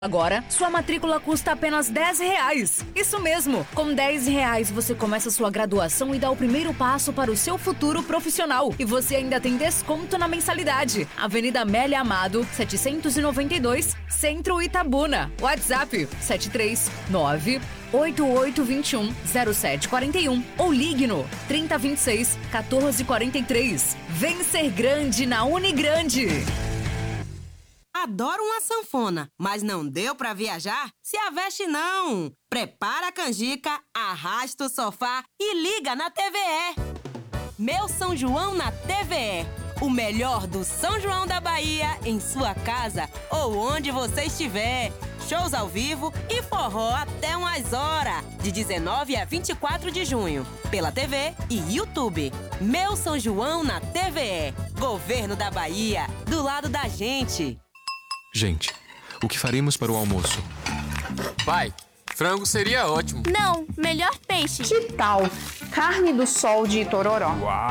Agora, sua matrícula custa apenas R$10. Isso mesmo! Com R$10 você começa sua graduação e dá o primeiro passo para o seu futuro profissional. E você ainda tem desconto na mensalidade. Avenida Amélia Amado, 792, Centro Itabuna. WhatsApp 739-8821-0741 ou ligue no 3026-1443. Vem ser grande na Unigrande! Adoro uma sanfona, mas não deu pra viajar? Se aveste não! Prepara a canjica, arrasta o sofá e liga na TVE. Meu São João na TVE. O melhor do São João da Bahia em sua casa ou onde você estiver. Shows ao vivo e forró até umas horas. De 19 a 24 de junho. Pela TV e YouTube. Meu São João na TVE. Governo da Bahia, do lado da gente. Gente, o que faremos para o almoço? Pai, frango seria ótimo. Não, melhor peixe. Que tal carne do sol de Itororó?